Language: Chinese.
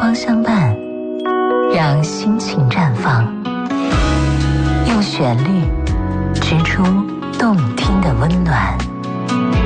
光相伴，让心情绽放，用旋律织出动听的温暖。